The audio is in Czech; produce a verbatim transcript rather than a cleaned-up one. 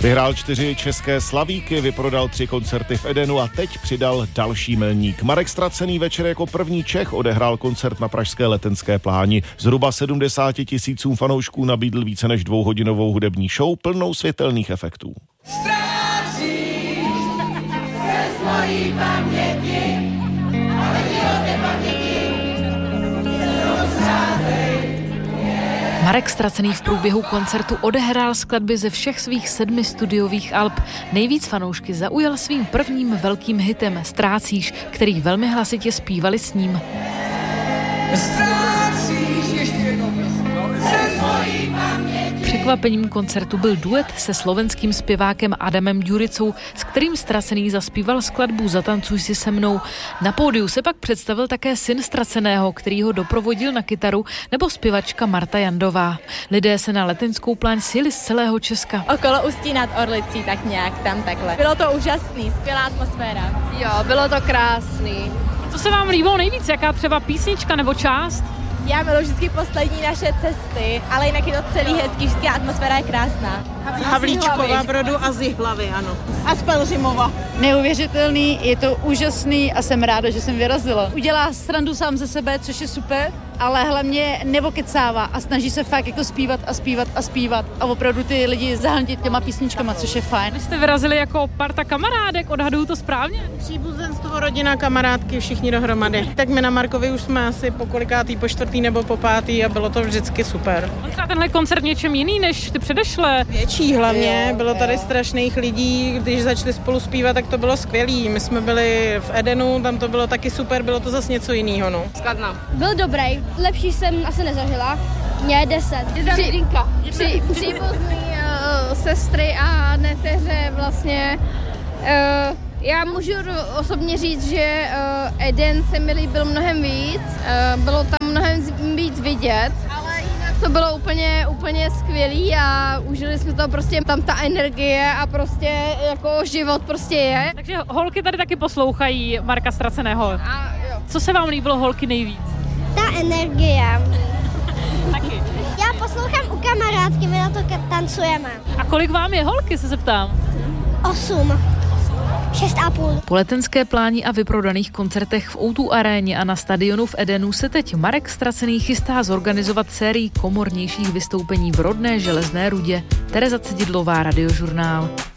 Vyhrál čtyři české slavíky, vyprodal tři koncerty v Edenu a teď přidal další milník. Marek Stracený večer jako první Čech odehrál koncert na pražské Letenské pláni. Zhruba sedmdesáti tisícům fanoušků nabídl více než dvouhodinovou hudební show plnou světelných efektů. Ztrácíš se svojí paměti, ale ty od nepaměti Marek Stracený v průběhu koncertu odehrál skladby ze všech svých sedmi studiových alb. Nejvíc fanoušky zaujal svým prvním velkým hitem Ztrácíš, který velmi hlasitě zpívali s ním. Ztrácíš ještě jednou se svojí paměti. Překvapením koncertu byl duet se slovenským zpěvákem Adamem Ďuricou, s kterým Stracený zaspíval skladbu Zatancuj si se mnou. Na pódiu se pak představil také syn Straceného, který ho doprovodil na kytaru, nebo zpěvačka Marta Jandová. Lidé se na Letenskou pláň sjeli z celého Česka. Okolo Ústí nad Orlicí, tak nějak tam takhle. Bylo to úžasný, skvělá atmosféra. Jo, bylo to krásný. Co se vám líbilo nejvíc? Jaká třeba písnička nebo část? Já miluji vždycky poslední naše cesty, ale jinak je to celý hezký, vždycky atmosféra je krásná. Havlíčkova Brodu a z Jihlavy, ano. A z Pelhřimova. Neuvěřitelný, je to úžasný a jsem ráda, že jsem vyrazila. Udělá srandu sám ze sebe, což je super, ale hlavně nevokecává a snaží se fakt jako zpívat a zpívat a zpívat a opravdu ty lidi zahltit těma písničkama, což je fajn. Vy jste vyrazili jako parta kamarádek, odhaduju to správně? Příbuzenstvo, rodina, kamarádky, všichni dohromady. Tak my na Markovi už jsme asi po kolikátý, po čtvrtý nebo po pátý a bylo to vždycky super. On třeba tenhle koncert něčem jiný než ty předešlé? Větší hlavně, bylo tady strašných lidí, když začali spolu zpívat, tak to bylo skvělý. My jsme byli v Edenu, tam to bylo taky super, bylo to zase něco jiného, no. Skladná. Byl dobrý, lepší jsem asi nezažila. Mě deset. Při, při, příbuzný uh, sestry a neteře vlastně. Uh, já můžu osobně říct, že uh, Eden se mi líbil mnohem víc, uh, bylo tam mnohem víc vidět, ale jinak to bylo úplně, úplně skvělý a užili jsme to prostě, tam ta energie a prostě jako život prostě je. Takže holky tady taky poslouchají Marka Straceného. A jo. Co se vám líbilo holky nejvíc? Ta energie. Taky. Já poslouchám u kamarádky, my na to tancujeme. A kolik vám je holky, se zeptám? Osm. Šest a půl. Po Letenské pláni a vyprodaných koncertech v ó dva aréně a na stadionu v Edenu se teď Marek Stracený chystá zorganizovat sérii komornějších vystoupení v rodné Železné Rudě. Tereza Cedidlová, Radiožurnál.